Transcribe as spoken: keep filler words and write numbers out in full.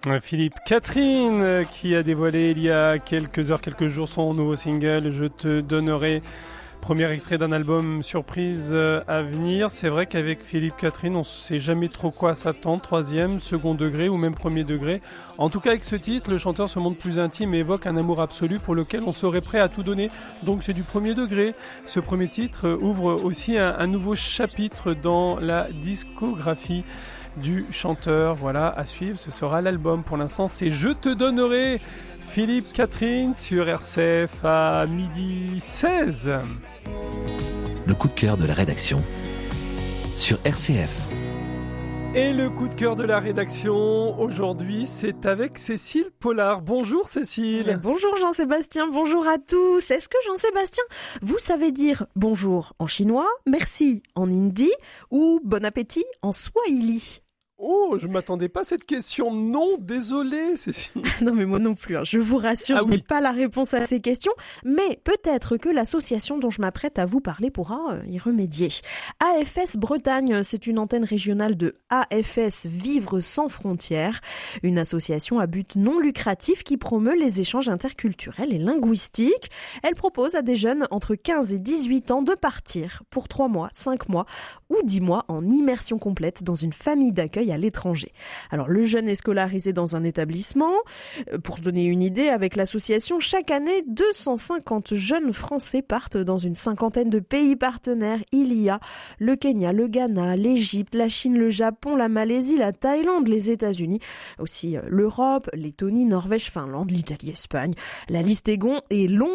Philippe Catherine euh, qui a dévoilé il y a quelques heures, quelques jours son nouveau single « Je te donnerai ». Premier extrait d'un album surprise euh, à venir. C'est vrai qu'avec Philippe Catherine, on ne sait jamais trop quoi s'attendre. Troisième, second degré ou même premier degré. En tout cas, avec ce titre, le chanteur se montre plus intime et évoque un amour absolu pour lequel on serait prêt à tout donner. Donc c'est du premier degré. Ce premier titre euh, ouvre aussi un, un nouveau chapitre dans la discographie du chanteur. Voilà, à suivre, ce sera l'album. Pour l'instant, c'est « Je te donnerai ». Philippe Catherine sur R C F à midi seize. Le coup de cœur de la rédaction sur R C F. Et le coup de cœur de la rédaction, aujourd'hui, c'est avec Cécile Pollard. Bonjour Cécile. Bonjour Jean-Sébastien, bonjour à tous. Est-ce que Jean-Sébastien, vous savez dire bonjour en chinois, merci en hindi ou bon appétit en swahili ? Oh, je m'attendais pas à cette question. Non, désolé, Cécile. Non, mais moi non plus. Hein. Je vous rassure, ah, je oui. n'ai pas la réponse à ces questions. Mais peut-être que l'association dont je m'apprête à vous parler pourra y remédier. A F S Bretagne, c'est une antenne régionale de A F S Vivre sans frontières, une association à but non lucratif qui promeut les échanges interculturels et linguistiques. Elle propose à des jeunes entre quinze et dix-huit ans de partir pour trois mois, cinq mois ou dix mois en immersion complète dans une famille d'accueil à l'étranger. Alors le jeune est scolarisé dans un établissement. Pour se donner une idée, avec l'association, chaque année, deux cent cinquante jeunes Français partent dans une cinquantaine de pays partenaires. Il y a le Kenya, le Ghana, l'Égypte, la Chine, le Japon, la Malaisie, la Thaïlande, les États-Unis, aussi l'Europe, Lettonie, Norvège, Finlande, l'Italie, Espagne. La liste est longue.